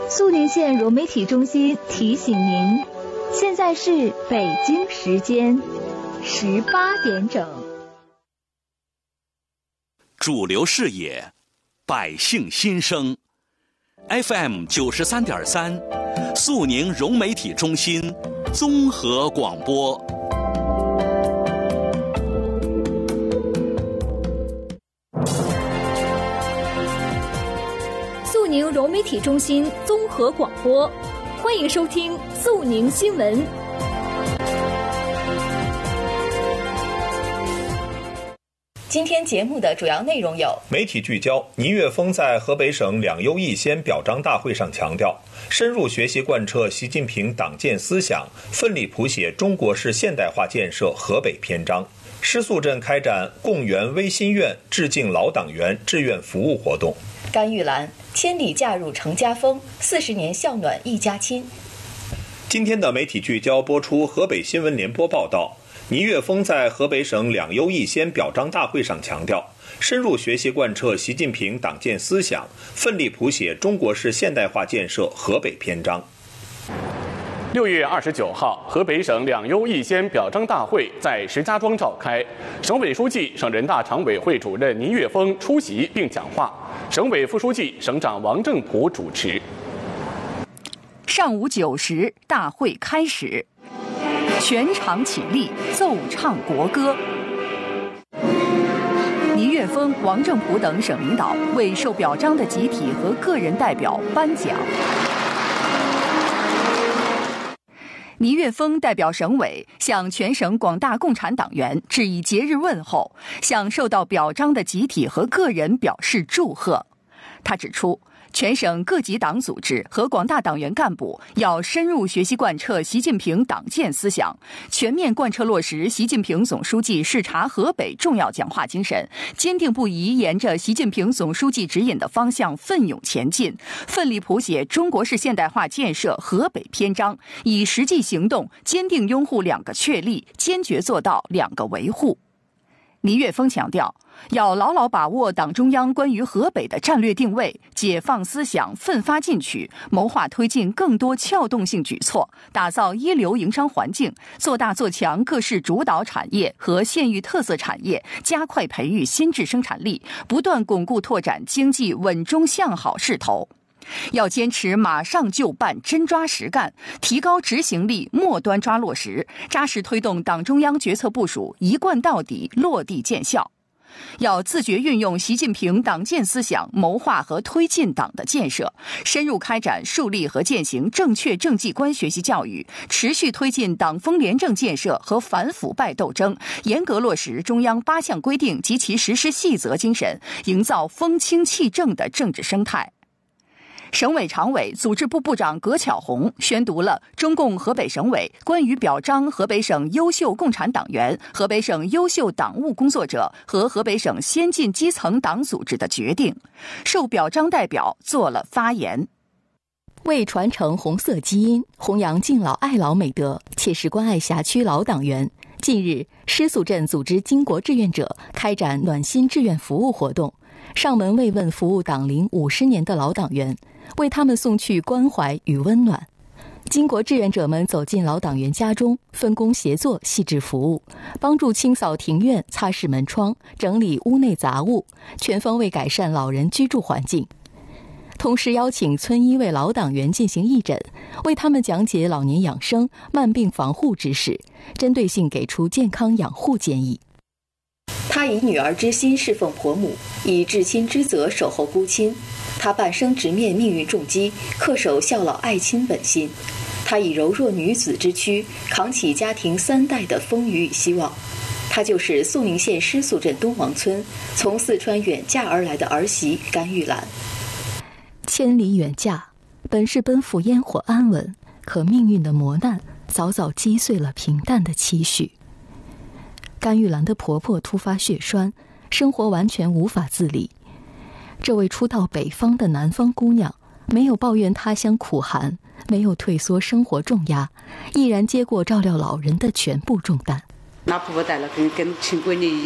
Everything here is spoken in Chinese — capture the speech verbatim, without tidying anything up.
肃宁县融媒体中心提醒您，现在是北京时间十八点整。 主流视野，百姓心声 ，F M 九十三点三，肃宁融媒体中心综合广播。 肃宁融媒体中心综合广播，欢迎收听肃宁新闻。 今天节目的主要内容有： 媒体聚焦，倪岳峰在河北省两优一先表彰大会上强调，深入学习贯彻习近平党建思想，奋力谱写中国式现代化建设河北篇章。施宿镇开展共圆微心愿致敬老党员志愿服务活动。 甘玉兰千里嫁入程家峰，四十年孝暖一家亲。 今天的媒体聚焦播出河北新闻联播报道，倪岳峰在河北省两优一先表彰大会上强调，深入学习贯彻习近平党建思想，奋力谱写中国式现代化建设河北篇章。 六月二十九号，河北省两优一先表彰大会在石家庄召开，省委书记、省人大常委会主任倪岳峰出席并讲话，省委副书记、省长王正普主持。 上午九时，大会开始，全场起立，奏唱国歌。倪岳峰、王正普等省领导为受表彰的集体和个人代表颁奖。倪岳峰代表省委向全省广大共产党员致以节日问候，向受到表彰的集体和个人表示祝贺。他指出，全省各级党组织和广大党员干部要深入学习贯彻习近平党建思想，全面贯彻落实习近平总书记视察河北重要讲话精神，坚定不移沿着习近平总书记指引的方向奋勇前进，奋力谱写中国式现代化建设河北篇章，以实际行动坚定拥护两个确立，坚决做到两个维护。倪岳峰强调，要牢牢把握党中央关于河北的战略定位，解放思想，奋发进取，谋划推进更多撬动性举措，打造一流营商环境，做大做强各市主导产业和县域特色产业，加快培育新质生产力，不断巩固拓展经济稳中向好势头。要坚持马上就办、真抓实干，提高执行力，末端抓落实，扎实推动党中央决策部署一贯到底、落地见效。要自觉运用习近平党建思想，谋划和推进党的建设，深入开展树立和践行正确政绩观学习教育，持续推进党风廉政建设和反腐败斗争，严格落实中央八项规定及其实施细则精神，营造风清气正的政治生态。省委常委、组织部部长葛巧红宣读了中共河北省委关于表彰河北省优秀共产党员、河北省优秀党务工作者和河北省先进基层党组织的决定。受表彰代表做了发言。 为传承红色基因，弘扬敬老爱老美德，切实关爱辖区老党员，近日，施宿镇组织巾帼志愿者开展暖心志愿服务活动，上门慰问服务党龄五十年的老党员，为他们送去关怀与温暖。巾帼志愿者们走进老党员家中，分工协作，细致服务，帮助清扫庭院、擦拭门窗、整理屋内杂物，全方位改善老人居住环境。同时邀请村医为老党员进行义诊，为他们讲解老年养生、慢病防护知识，针对性给出健康养护建议。 他以女儿之心侍奉婆母，以至亲之责守候孤亲。他半生直面命运重击，恪守孝老爱亲本心。他以柔弱女子之躯，扛起家庭三代的风雨与希望。她就是肃宁县施宿镇东王村从四川远嫁而来的儿媳甘玉兰。 千里远嫁，本是奔赴烟火安稳，可命运的磨难早早击碎了平淡的期许。甘玉兰的婆婆突发血栓，生活完全无法自理。这位初到北方的南方姑娘，没有抱怨他乡苦寒，没有退缩生活重压，毅然接过照料老人的全部重担。 那婆婆带了跟跟亲闺女一样。